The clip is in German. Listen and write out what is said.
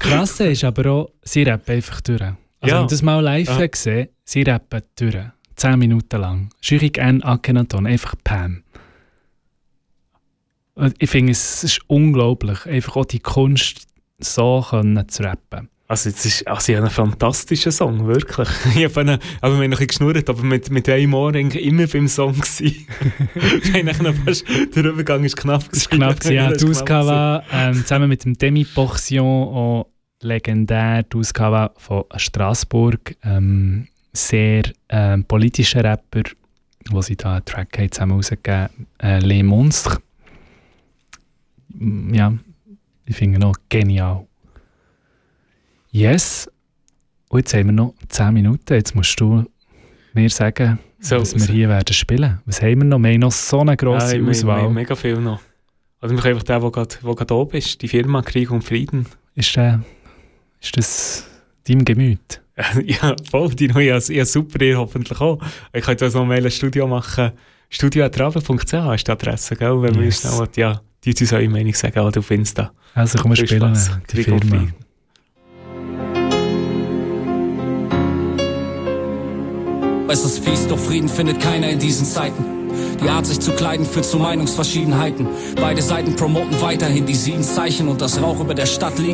Krasse ist aber auch, sie rappen einfach durch. Also wenn ich das mal live gesehen, sie rappen durch. 10 Minuten lang. Schürig N. Akhenaton, einfach Pam. Ich finde, es ist unglaublich, einfach auch die Kunst so können zu rappen. Also es ist ein fantastischer Song, wirklich. Ich habe noch ein bisschen geschnurrt, aber mit einem Ohr immer beim Song gewesen. Der Übergang ist knapp gewesen. Ist knapp gewesen, ja. Die Ausgabe zusammen mit dem Demi Portion, auch legendär, die Ausgabe von Straßburg, sehr politischer Rapper, wo sie da einen Track haben zusammen rausgegeben haben, Les Monstres. Ja, ich finde ihn auch genial. Yes. Und jetzt haben wir noch 10 Minuten. Jetzt musst du mir sagen, was wir hier werden spielen. Was haben wir noch? Wir haben noch so eine grosse Auswahl. Wir haben mega viel noch. Also wir können einfach den, der gerade oben ist, die Firma Krieg und Frieden. Ist das deinem Gemüt? Ja, voll. Die neue ja super, ihr hoffentlich auch. Ich könnte also noch ein Studio machen. studio@rabe.ch ist die Adresse, gell? Wenn wir schnell, ja, die uns eure Meinung sagen, oder auf Insta. Also komm, wir spielen die Firma. Es ist fies, doch Frieden findet keiner in diesen Zeiten. Die Art, sich zu kleiden, führt zu Meinungsverschiedenheiten. Beide Seiten promoten weiterhin die 7 Zeichen und das Rauch über der Stadt liegt.